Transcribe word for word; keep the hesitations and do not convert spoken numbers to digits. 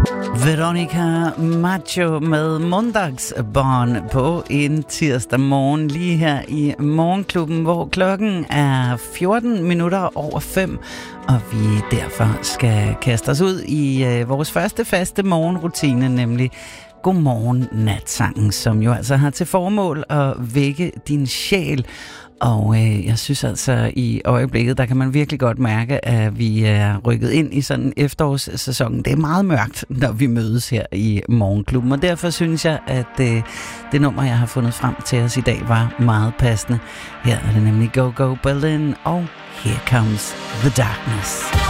Veronica Maggio med Måndagsbarn på en tirsdag morgen lige her i Morgenklubben, hvor klokken er fjorten minutter over fem, og vi derfor skal kaste os ud i øh, vores første faste morgenrutine, nemlig Godmorgen Natsangen, som jo altså har til formål at vække din sjæl. Og øh, jeg synes altså i øjeblikket, der kan man virkelig godt mærke, at vi er rykket ind i sådan en efterårssæson. Det er meget mørkt, når vi mødes her i Morgenklubben, og derfor synes jeg, at øh, det nummer, jeg har fundet frem til os i dag, var meget passende. Her er det nemlig Go Go Berlin, og Here Comes the Darkness.